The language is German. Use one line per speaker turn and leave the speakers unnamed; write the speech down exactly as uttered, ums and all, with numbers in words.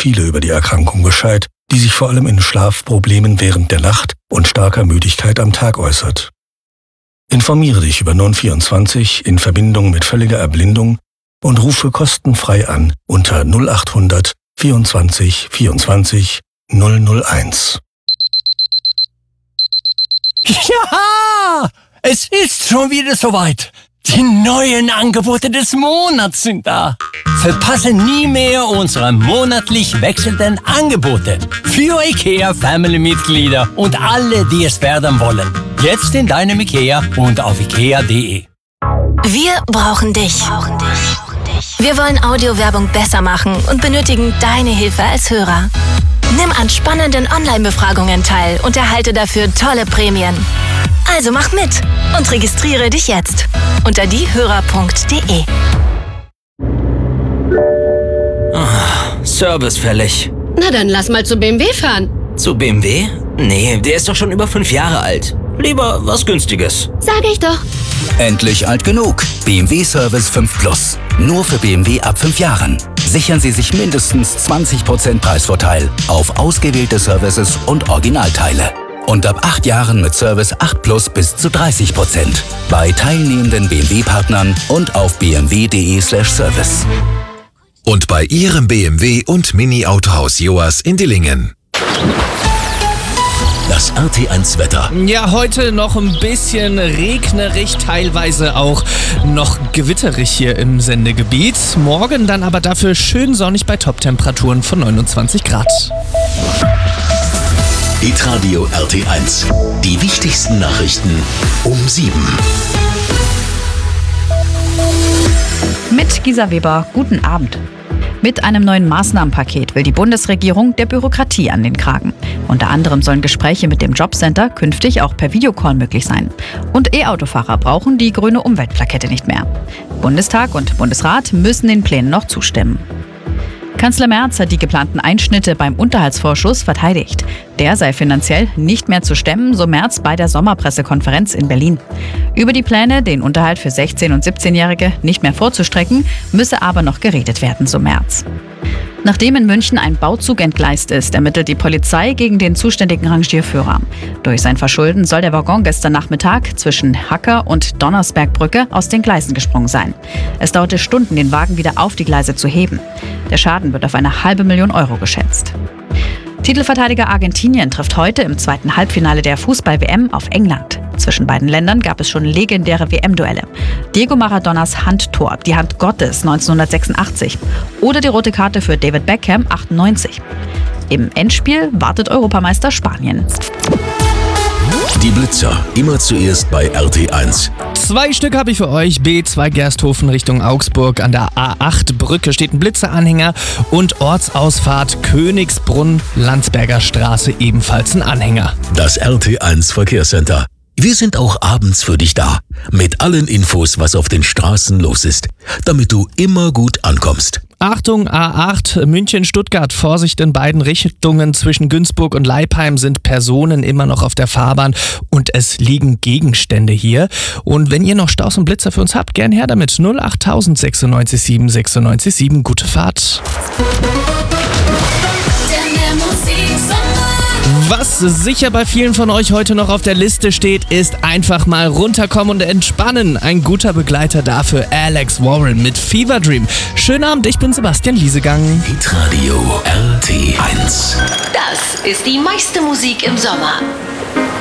viele über die Erkrankung Bescheid, die sich vor allem in Schlafproblemen während der Nacht und starker Müdigkeit am Tag äußert. Informiere dich über neun vierundzwanzig in Verbindung mit völliger Erblindung und rufe kostenfrei an unter null acht hundert vierundzwanzig vierundzwanzig null null eins.
Ja, es ist schon wieder soweit. Die neuen Angebote des Monats sind da. Verpasse nie mehr unsere monatlich wechselnden Angebote für IKEA Family-Mitglieder und alle, die es werden wollen. Jetzt in deinem IKEA und auf ikea punkt de.
Wir brauchen dich. Wir wollen Audiowerbung besser machen und benötigen deine Hilfe als Hörer. Nimm an spannenden Online-Befragungen teil und erhalte dafür tolle Prämien. Also mach mit und registriere dich jetzt unter diehörer punkt de.
Oh, Service fällig.
Na dann lass mal zu B M W fahren.
Zu B M W? Nee, der ist doch schon über fünf Jahre alt. Lieber was Günstiges.
Sag ich doch.
Endlich alt genug. B M W Service fünf Plus. Nur für B M W ab fünf Jahren. Sichern Sie sich mindestens zwanzig Prozent Preisvorteil auf ausgewählte Services und Originalteile. Und ab acht Jahren mit Service acht Plus bis zu dreißig Prozent. Bei teilnehmenden B M W-Partnern und auf b m w punkt de slash service.
Und bei Ihrem B M W und Mini-Autohaus Joas in Dillingen.
Das R T eins Wetter.
Ja, heute noch ein bisschen regnerig, teilweise auch noch gewitterig hier im Sendegebiet. Morgen dann aber dafür schön sonnig bei Top-Temperaturen von neunundzwanzig Grad.
Hitradio R T eins. Die wichtigsten Nachrichten um sieben.
Mit Gisa Weber, guten Abend. Mit einem neuen Maßnahmenpaket will die Bundesregierung der Bürokratie an den Kragen. Unter anderem sollen Gespräche mit dem Jobcenter künftig auch per Videocall möglich sein. Und E-Autofahrer brauchen die grüne Umweltplakette nicht mehr. Bundestag und Bundesrat müssen den Plänen noch zustimmen. Kanzler Merz hat die geplanten Einschnitte beim Unterhaltsvorschuss verteidigt. Der sei finanziell nicht mehr zu stemmen, so Merz bei der Sommerpressekonferenz in Berlin. Über die Pläne, den Unterhalt für sechzehn- und siebzehnjährige nicht mehr vorzustrecken, müsse aber noch geredet werden, so Merz. Nachdem in München ein Bauzug entgleist ist, ermittelt die Polizei gegen den zuständigen Rangierführer. Durch sein Verschulden soll der Waggon gestern Nachmittag zwischen Hacker und Donnersbergbrücke aus den Gleisen gesprungen sein. Es dauerte Stunden, den Wagen wieder auf die Gleise zu heben. Der Schaden wird auf eine halbe Million Euro geschätzt. Titelverteidiger Argentinien trifft heute im zweiten Halbfinale der Fußball-W M auf England. Zwischen beiden Ländern gab es schon legendäre W M-Duelle. Diego Maradonas Handtor, die Hand Gottes neunzehnhundertsechsundachtzig oder die rote Karte für David Beckham achtundneunzig. Im Endspiel wartet Europameister Spanien.
Die Blitzer, immer zuerst bei R T eins.
Zwei Stück habe ich für euch. B zwei Gersthofen Richtung Augsburg. An der A acht Brücke steht ein Blitzeranhänger und Ortsausfahrt Königsbrunn, Landsberger Straße ebenfalls ein Anhänger.
Das R T eins Verkehrscenter. Wir sind auch abends für dich da. Mit allen Infos, was auf den Straßen los ist. Damit du immer gut ankommst.
Achtung, A acht, München-Stuttgart, Vorsicht in beiden Richtungen. Zwischen Günzburg und Leipheim sind Personen immer noch auf der Fahrbahn und es liegen Gegenstände hier. Und wenn ihr noch Staus und Blitzer für uns habt, gern her damit. null acht null null neun sechs sieben sechs neun sieben. Gute Fahrt. Was sicher bei vielen von euch heute noch auf der Liste steht, ist einfach mal runterkommen und entspannen. Ein guter Begleiter dafür, Alex Warren mit Fever Dream. Schönen Abend, ich bin Sebastian Liesegang.
Hitradio R T eins.
Das ist die meiste Musik im Sommer.